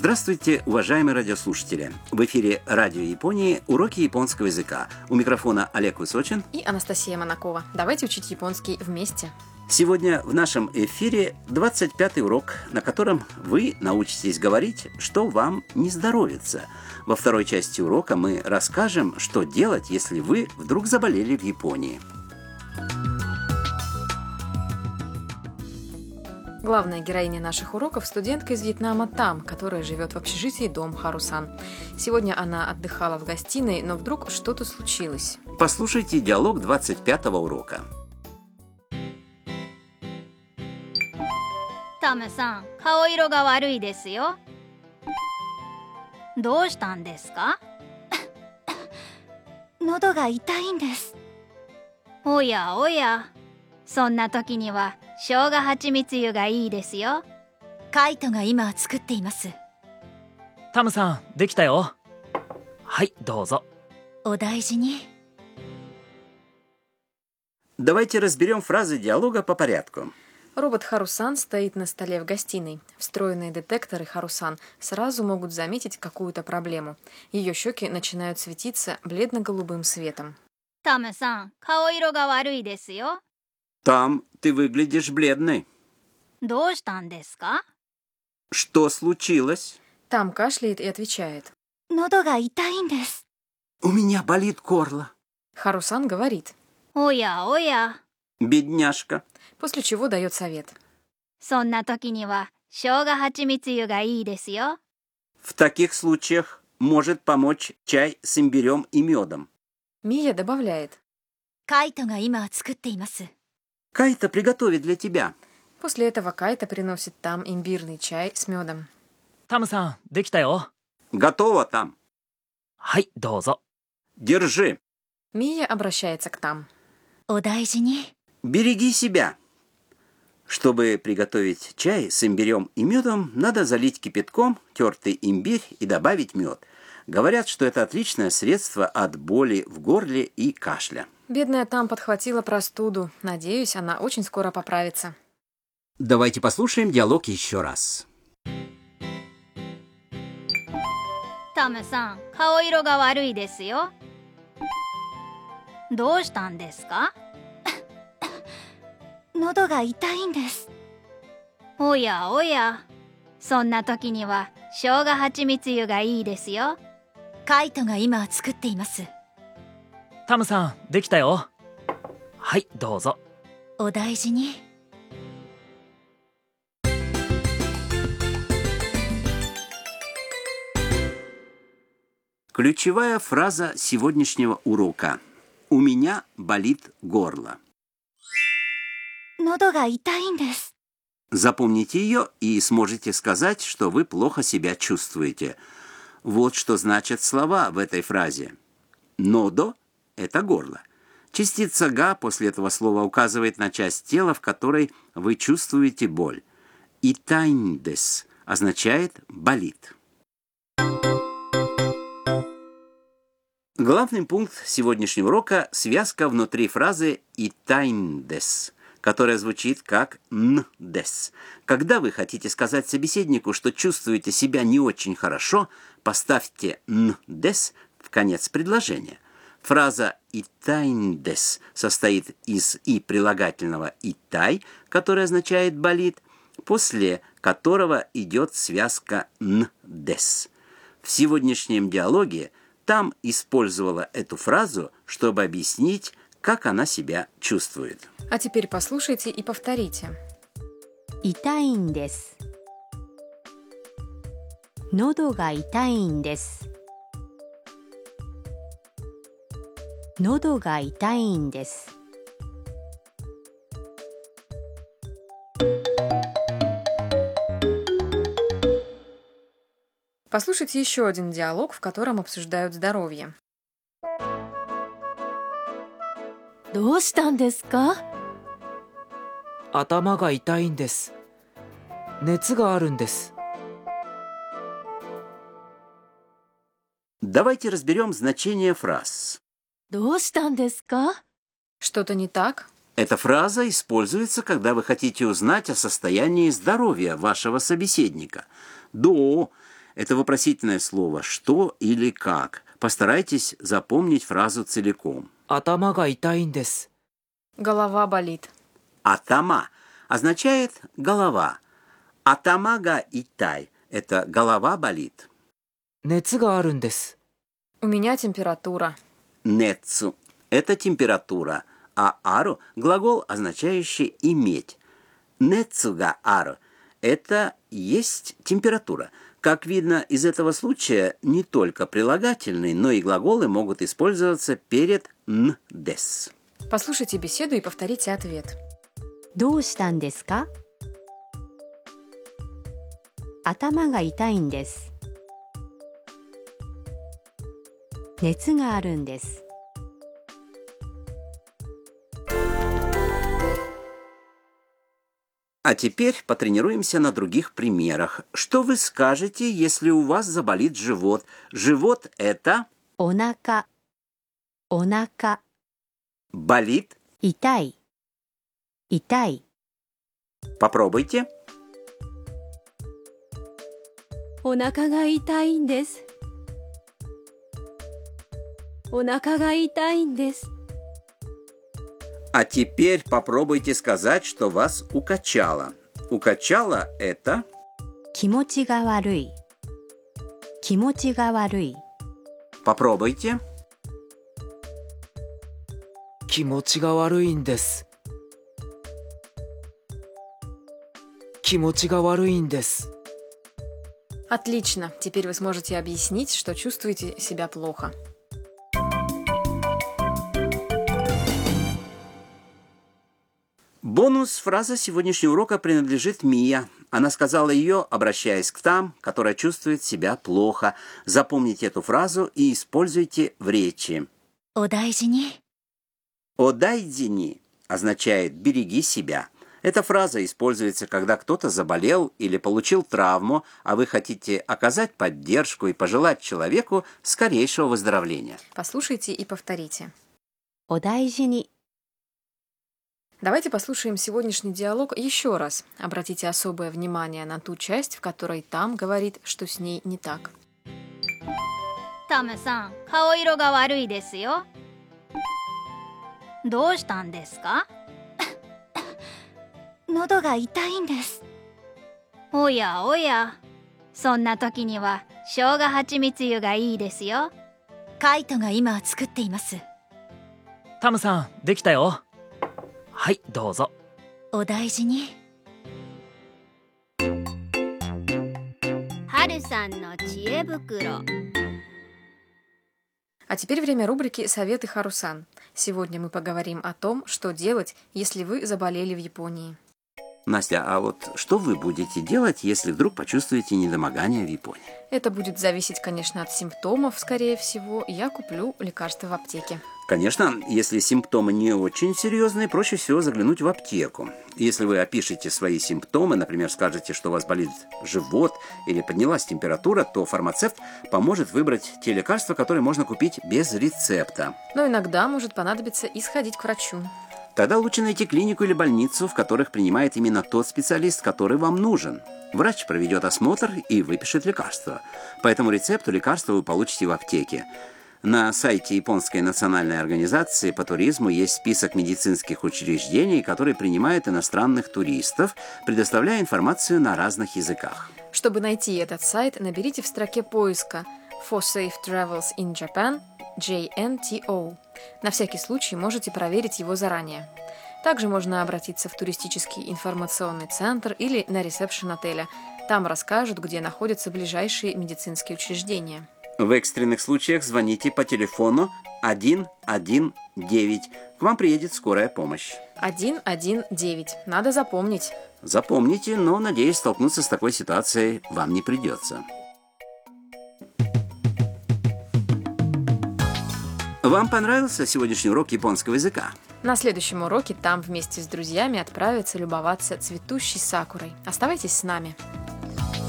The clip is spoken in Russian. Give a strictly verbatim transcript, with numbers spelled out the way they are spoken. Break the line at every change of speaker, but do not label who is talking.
Здравствуйте, уважаемые радиослушатели! В эфире Радио Японии уроки японского языка. У микрофона Олег Высочин
и Анастасия Монакова. Давайте учить японский вместе.
Сегодня в нашем эфире двадцать пятый урок, на котором вы научитесь говорить, что вам не здоровится. Во второй части урока мы расскажем, что делать, если вы вдруг заболели в Японии.
Главная героиня наших уроков – студентка из Вьетнама Там, которая живет в общежитии Дом Харусан. Сегодня она отдыхала в гостиной, но вдруг что-то случилось.
Послушайте диалог двадцать пятого урока.
Там-сан, 顔色が悪いですよ。どうしたんですか？
喉が痛いんです。
おやおや、そんな時には生姜蜂蜜湯がいいですよ。
カイトが今作っています。
タムさん、できたよ。はい、どうぞ。
お大事に。
Давайте разберем фразы диалога по порядку.
Робот Харусан стоит на столе в гостиной. Встроенные детекторы Харусан сразу могут заметить какую-то проблему. Ее щеки начинают светиться бледно-голубым светом.
Там-сан, 顔色が悪いですよ。
Там, ты выглядишь бледной.
どうしたんですか？
Что случилось?
Там кашляет и отвечает.
喉が痛いんです。
У меня болит горло.
Харусан говорит.
おやおや。
Бедняжка.
После чего дает совет.
そんな時には生姜蜂蜜湯がいいですよ。
В таких случаях может помочь чай с имбирем и медом.
Мия добавляет.
カイトが今作っています。
Кайта приготовит для тебя.
После этого Кайта приносит Там имбирный чай с медом.
タムさん、できたよ。
Готово там.
はい、どうぞ。
Держи.
Мия обращается к Там.
お大事に。
Береги себя. Чтобы приготовить чай с имбирем и медом, надо залить кипятком тертый имбирь и добавить мед. Говорят, что это отличное средство от боли в горле и кашля.
Бедная Там подхватила простуду. Надеюсь, она очень скоро поправится.
Давайте послушаем диалог еще раз.
タムさん、顔色が悪いですよ。どうしたんですか？
喉が痛いんです。
おやおや、そんな時には生姜蜂蜜湯がいいですよ。
カイトが今作っています。
タムさん、できたよ。はい、どうぞ。
お大事に。
Ключевая фраза сегодняшнего урока. У меня болит горло.
喉が痛いんです。
Запомните ее и сможете сказать, что вы плохо себя чувствуете. Вот что значат слова в этой фразе. Нодо – это горло. Частица «га» после этого слова указывает на часть тела, в которой вы чувствуете боль. «Итайндес» означает «болит». Главный пункт сегодняшнего урока – связка внутри фразы «итайндес», которая звучит как «ндес». Когда вы хотите сказать собеседнику, что чувствуете себя не очень хорошо, поставьте «ндес» в конец предложения. Фраза «итайндес» состоит из и прилагательного «итай», которое означает «болит», после которого идет связка «ндес». В сегодняшнем диалоге Там использовала эту фразу, чтобы объяснить, как она себя чувствует.
А теперь послушайте и повторите.
痛いんです。喉が痛いんです。喉が痛いんです。
Послушайте еще один диалог, в котором обсуждают здоровье.
どうしたんですか？
頭が痛いんです。熱があるんです。
Давайте разберем значение фраз.
どうしたんですか？
Что-то не так?
Эта фраза используется, когда вы хотите узнать о состоянии здоровья вашего собеседника. «До» Это вопросительное слово «что» или «как». Постарайтесь запомнить фразу целиком.
頭が痛いんです。
Голова болит.
«Атама» означает «голова». «Атамага итай» – это «голова болит».
熱があるんです。
У меня температура.
«Нецу» – это температура, а «ару» – глагол, означающий «иметь». «Нецуга ару» – это есть температура. Как видно из этого случая, не только прилагательные, но и глаголы могут использоваться перед «н дес».
Послушайте беседу и повторите ответ.
どうしたんですか？頭が痛いんです。熱があるんです。
А теперь потренируемся на других примерах. Что вы скажете, если у вас заболит живот? Живот – это…
お腹、お腹、
болит.
痛い、痛い。
Попробуйте.
お腹が痛いんです。お腹が痛いんです。
А теперь попробуйте сказать, что вас укачало. Укачало – это…
気持ちが悪い、気持ちが悪い。
Попробуйте.
気持ちが悪いんです。気持ちが悪いんです。
Отлично. Теперь вы сможете объяснить, что чувствуете себя плохо.
Бонус-фраза сегодняшнего урока принадлежит Мия. Она сказала ее, обращаясь к там, которая чувствует себя плохо. Запомните эту фразу и используйте в речи.
お大事に。
«Одайдини» означает «береги себя». Эта фраза используется, когда кто-то заболел или получил травму, а вы хотите оказать поддержку и пожелать человеку скорейшего выздоровления.
Послушайте и повторите.
お大事に。
Давайте послушаем сегодняшний диалог еще раз. Обратите особое внимание на ту часть, в которой там говорит, что с ней не так.
タムさん、顔色が悪いですよ。どうしたんですか？喉が痛いんです。おやおや、そんな時には生姜蜂蜜湯がいいですよ。カイトが今作っています。
タムさん、できたよ。はい、どうぞ。
お大事に。はるさんの知恵袋。
А теперь время рубрики «Советы Харусан». Сегодня мы поговорим о том, что делать, если вы заболели в Японии.
Настя, а вот что вы будете делать, если вдруг почувствуете недомогание в Японии?
Это будет зависеть, конечно, от симптомов, скорее всего. Я куплю лекарства в аптеке.
Конечно, если симптомы не очень серьезные, проще всего заглянуть в аптеку. Если вы опишете свои симптомы, например, скажете, что у вас болит живот или поднялась температура, то фармацевт поможет выбрать те лекарства, которые можно купить без рецепта.
Но иногда может понадобиться и сходить к врачу.
Тогда лучше найти клинику или больницу, в которых принимает именно тот специалист, который вам нужен. Врач проведет осмотр и выпишет лекарство. По этому рецепту лекарство вы получите в аптеке. На сайте Японской национальной организации по туризму есть список медицинских учреждений, которые принимают иностранных туристов, предоставляя информацию на разных языках.
Чтобы найти этот сайт, наберите в строке поиска For Safe Travels in Japan джей эн ти о. На всякий случай можете проверить его заранее. Также можно обратиться в туристический информационный центр или на ресепшн отеля. Там расскажут, где находятся ближайшие медицинские учреждения.
В экстренных случаях звоните по телефону один один девять. К вам приедет скорая помощь.
один один девять. Надо запомнить.
Запомните, но, надеюсь, столкнуться с такой ситуацией вам не придется. Вам понравился сегодняшний урок японского языка?
На следующем уроке там вместе с друзьями отправятся любоваться цветущей сакурой. Оставайтесь с нами.